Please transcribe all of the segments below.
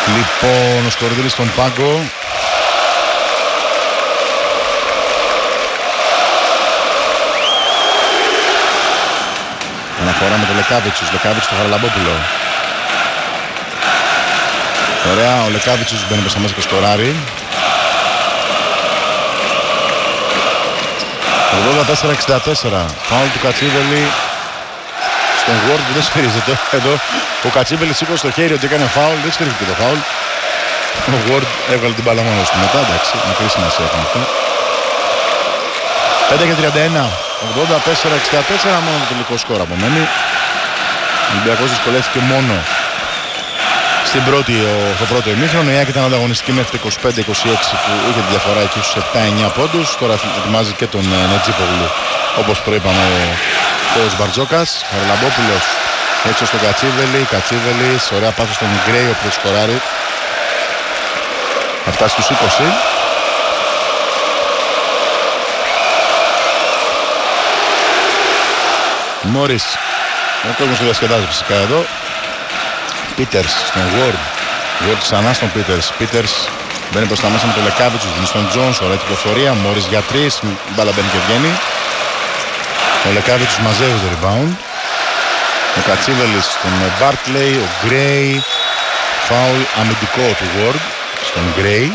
Λοιπόν, ο Σκορδίλης στον πάγκο. Αναφορά με τον Λεκάβιτσους. Λεκάβιτσους στο Χαραλαμπόπουλο. Ωραία, ο Λεκάβιτσους μπαίνει προς τα μέσα και σκοράρει. 84-64. Φάουλ του Κατσίβελη στον Ward που δεν σφυρίζεται. Εδώ ο Κατσίβελης σήκωσε το χέρι ότι έκανε φάουλ. Δεν σφυρίζεται το φάουλ. Ο Ward έβγαλε την μπάλα μόνος του μετά. Εντάξει, μικρή σημασία έκανε αυτό. 5-31. 84-64. Μόνο το τελικό σκορ απομένει. Ο Ολυμπιακός δυσκολεύτηκε μόνο στο πρώτο ημίχρονο. Η ΑΕΚ ήταν ανταγωνιστική μέχρι το 25-26 που είχε τη διαφορά εκεί στους 7-9 πόντους. Τώρα ετοιμάζει και τον Νετζίπογλου, όπως προείπαμε, ο Θεός Μπαρτζόκας. Ο Ρελαμπόπουλος έξω στον Κατσίβελη. Κατσίβελης, ωραία πάθος στον Γκρέι, ο οποίος σκοράρει. Θα φτάσει στους 20. Μόρις, ο κόσμος το διασκεδάζει φυσικά εδώ. Πίτερς στον Ward. Ward ξανά στον Πίτερς. Πίτερς μπαίνει προς τα μέσα με τον Λεκάβιτσους. Δίνει στον Τζόνς. Ωραία κυκλοφορία. Μόρις για 3. Μπάλα μπαίνει και βγαίνει. Ο Λεκάβιτσους μαζεύει το rebound. Ο Κατσίβελης στον Μπάρτλεϊ. Ο Γκρέι. Φάουλ αμυντικό του Ward στον Γκρέι,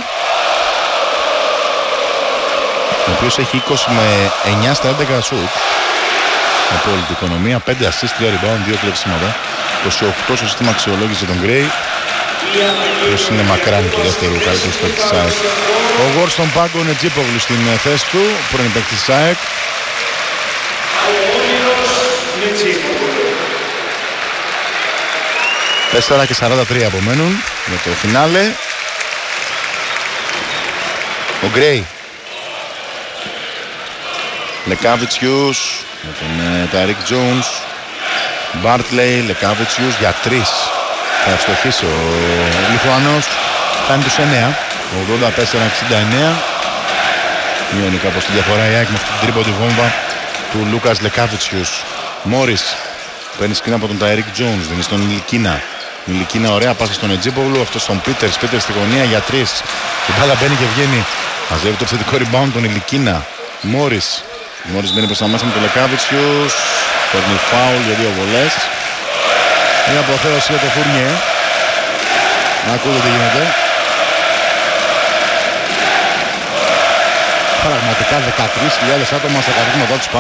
ο οποίος έχει 20 με 9 στα 11 σουτ. Απόλυτη οικονομία. 5 assist, 3 rebound, 2 κλεψίματα. 28 στο σύστημα αξιολόγηση τον Γκρέι. Ποιος είναι μακράν το δεύτερο καλύτερο παίκτη της ΑΕΚ. Ο Ward στον πάγκο, είναι Τζίπογλου στην θέση του, πρώην παίκτη της ΑΕΚ. 4 και 43 απομένουν για το φινάλε. Ο Γκρέι. Λεκάβιτσιους με τον Ταρίκ Τζόνς. Μπάρτλεϊ, Λεκάβιτσιους για 3. Θα ευστοχίσει ο Λιθουανός. Κάνει τους 9. 84-69. Μειώνει κάπως τη διαφορά η ΑΕΚ με αυτή την τρίποντη βόμβα του Λούκας Λεκάβιτσιους. Μόρις παίρνει σκριν από τον Ταρίκ Τζόνς. Δίνει στον Ηλικίνα. Η Ηλικίνα ωραία πάσα στον Ετζίπογλου. Αυτό στον Πίτερς. Πίτερς στη γωνία για 3. Η μπάλα μπαίνει και βγαίνει. Μαζεύει το επιθετικό rebound τον Ηλικίνα. Μόρις. Μόρις μπαίνει προς τα μέσα με τον Λεκάβιτσιους. Παίρνει φάουλ για 2 βολές. Είναι αποθέωση για το Φουρνιέ. Να ακούτε τι γίνεται. Πραγματικά 13.000 άτομα στα καθίσματά τους.